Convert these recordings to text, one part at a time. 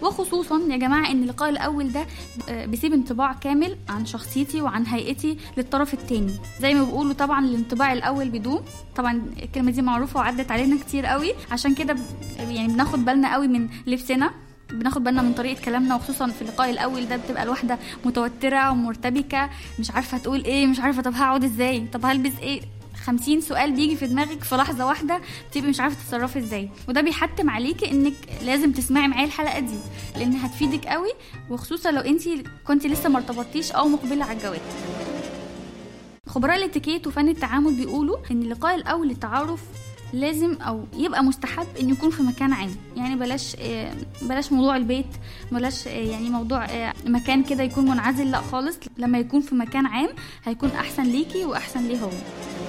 وخصوصا يا جماعة ان اللقاء الاول ده بيسيب انطباع كامل عن شخصيتي وعن هيئتي للطرف التاني. زي ما بيقولوا طبعا الانطباع الاول بيدوم، طبعا الكلمة دي معروفة وعدت علينا كتير قوي، عشان كده يعني بناخد بالنا قوي من لبسنا، بناخد بالنا من طريقة كلامنا، وخصوصا في اللقاء الأول ده بتبقى الواحدة متوترة ومرتبكة، مش عارفة تقول ايه، مش عارفة طب هقعد ازاي، طب هلبس ايه، 50 سؤال بيجي في دماغك في لحظة واحدة، بتبقي مش عارفة تتصرفي ازاي. وده بيحتم عليكي انك لازم تسمعي معايا الحلقة دي، لان هتفيدك قوي، وخصوصا لو انتي كنتي لسه مرتبطتيش او مقبلة على الجواز. خبراء الاتيكيت وفن التعامل بيقولوا ان اللقاء الاول للتعارف لازم او يبقى مستحب ان يكون في مكان عام. يعني بلاش موضوع البيت، بلاش يعني موضوع مكان كده يكون منعزل، لا خالص، لما يكون في مكان عام هيكون احسن ليكي واحسن ليه هو.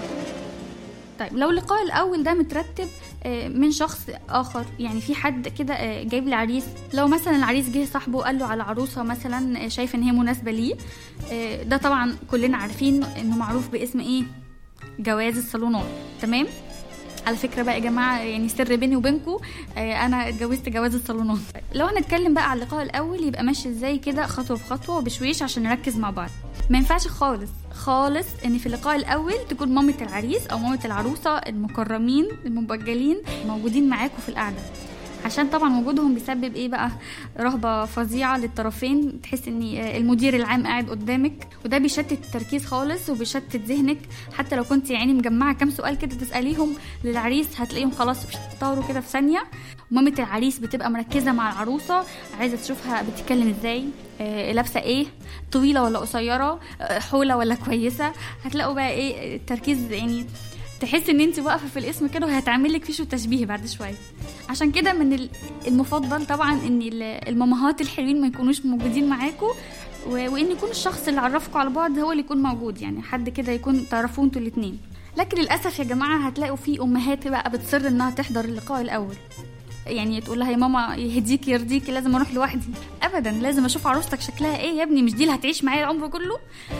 طيب لو اللقاء الاول ده مترتب من شخص اخر، يعني في حد كده جايب العريس، لو مثلا العريس جه صاحبه قال له على عروسه مثلا شايف ان هي مناسبه ليه، ده طبعا كلنا عارفين انه معروف باسم ايه، جواز الصالونات. تمام. على فكره بقى يا جماعه، يعني سر بيني وبينكم، انا اتجوزت جواز الصالونات. لو هنتكلم بقى على اللقاء الاول يبقى ماشي ازاي كده، خطوه بخطوه وبشويش عشان نركز مع بعض. ما ينفعش خالص ان في اللقاء الاول تكون مامة العريس او مامة العروسه المكرمين المبجلين موجودين معاكم في القعده، عشان طبعا وجودهم بيسبب ايه بقى، رهبه فظيعه للطرفين، تحس ان المدير العام قاعد قدامك، وده بيشتت التركيز خالص وبيشتت ذهنك. حتى لو كنت يعني مجمعه كام سؤال كده تساليهم للعريس هتلاقيهم خلاص طاروا كده في ثانيه. مامة العريس بتبقى مركزه مع العروسه، عايزه تشوفها بتتكلم ازاي، لابسه ايه، طويله ولا قصيره، حوله ولا كويسه. هتلاقوا بقى ايه التركيز، يعني تحس ان انت واقفه في الاسم كده وهتعمل لك فيش تشبيه بعد شويه. عشان كده من المفضل طبعا ان المامهات الحلوين ما يكونوش موجودين معاكم، وان يكون الشخص اللي عرفكم على بعض هو اللي يكون موجود، يعني حد كده يكون تعرفوه انتوا الاثنين. لكن للاسف يا جماعه هتلاقوا في امهات بقى بتصر انها تحضر اللقاء الاول، يعني تقول لها يا ماما يهديكي يرضيكي لازم اروح لوحدي. ابدا، لازم اشوف عروستك شكلها ايه يا ابني، مش دي اللي هتعيش معايا العمر كله.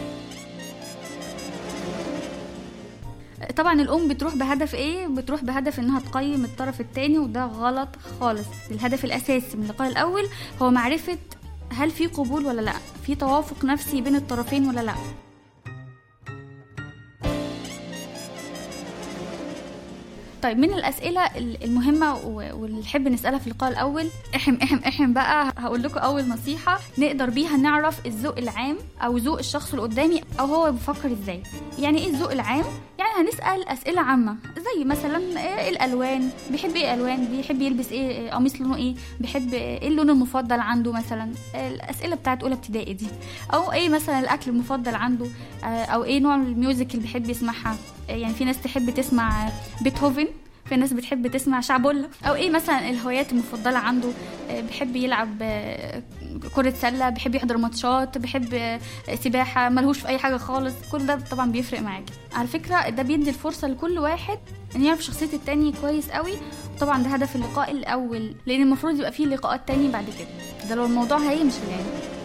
طبعا الام بتروح بهدف ايه، بتروح بهدف انها تقيم الطرف التاني، وده غلط خالص. الهدف الاساسي من اللقاء الاول هو معرفة هل في قبول ولا لا، في توافق نفسي بين الطرفين ولا لا. طيب من الأسئلة المهمة واللي نحب نسألها في اللقاء الأول، احم بقى، هقول لكم أول نصيحة نقدر بيها نعرف الذوق العام أو ذوق الشخص اللي قدامي أو هو بيفكر إزاي. يعني إيه الذوق العام؟ يعني هنسأل أسئلة عامة زي مثلا إيه الألوان، بيحب إيه ألوان، بيحب يلبس إيه، قميص لونه إيه، بيحب إيه اللون المفضل عنده مثلا، الأسئلة بتاعت أولى ابتدائي دي. أو إيه مثلا الأكل المفضل عنده، أو إيه نوع الميوزك اللي بيحب يسمعها. يعني في ناس تحب تسمع بيتهوفن، في ناس بتحب تسمع شعبولة. او ايه مثلا الهوايات المفضلة عنده، بيحب يلعب كرة سلة، بيحب يحضر ماتشات، بيحب سباحة، ملهوش في اي حاجة خالص. كل ده طبعا بيفرق معاكي. على فكرة ده بيدي الفرصة لكل واحد ان يعرف شخصية التاني كويس قوي. طبعا ده هدف اللقاء الاول، لان المفروض يبقى فيه لقاءات تاني بعد كده، ده لو الموضوع هيمشي يعني.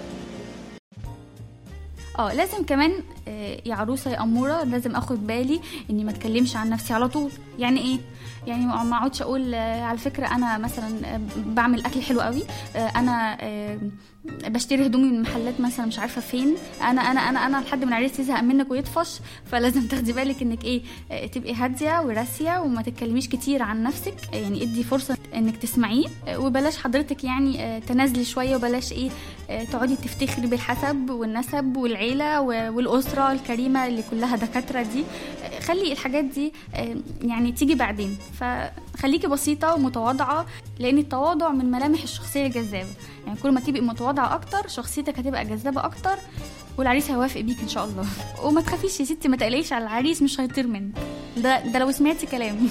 لازم كمان يا عروسه يا اموره لازم اخد بالي اني ما اتكلمش عن نفسي على طول. يعني ايه؟ يعني ما اقعدش اقول على فكره انا مثلا بعمل اكل حلو قوي، انا بشتري هدومي من محلات مثلا مش عارفه فين، انا لحد ما العريس يزهق منك ويطفش. فلازم تاخدي بالك انك ايه، تبقي هاديه وراسيه وما تتكلميش كتير عن نفسك. يعني ادي فرصه انك تسمعيه، وبلاش حضرتك يعني تنازلي شويه، وبلاش ايه تقعدي تفتخري بالحسب والنسب والعيله والاسره الكريمه اللي كلها دكاتره دي. خلي الحاجات دي يعني تيجي بعدين. فخليكي بسيطه ومتواضعه، لان التواضع من ملامح الشخصيه الجذابه. يعني كل ما تبقي متواضعه اكتر شخصيتك هتبقى جذابه اكتر، والعريس هيوافق بيك ان شاء الله. وما تخافيش يا ستي، ما تقلقيش على العريس، مش هيطير منك، ده لو سمعتي كلامي.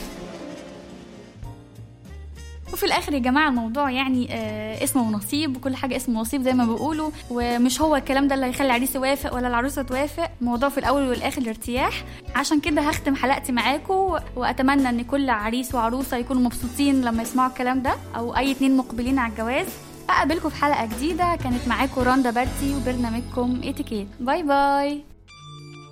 وفي الاخر يا جماعه الموضوع يعني اسمه ونصيب، وكل حاجه اسمه ونصيب زي ما بيقولوا، ومش هو الكلام ده اللي هيخلي العريس يوافق ولا العروسه توافق. الموضوع في الاول والاخر الارتياح. عشان كده هختم حلقتي معاكم، واتمنى ان كل عريس وعروسه يكونوا مبسوطين لما يسمعوا الكلام ده، او اي اتنين مقبلين على الجواز. اقابلكم في حلقه جديده. كانت معاكم رندا بارتي وبرنامجكم اتيكيت. باي باي.